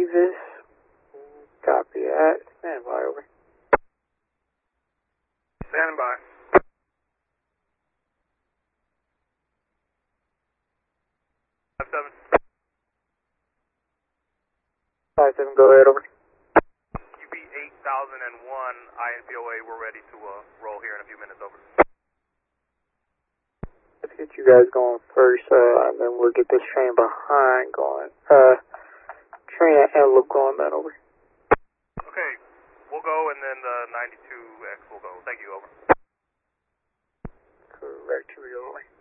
Davis. Copy that. Stand by, over. Stand by. 5-7. 5-7, go ahead, over. UB 8001, INPOA, we're ready to roll here in a few minutes, over. Let's get you guys going first, and then we'll get this train behind going. Train at Antelope going, man, over. Okay, we'll go, and then the 92X will go. Thank you, over. Correct, here we go, over.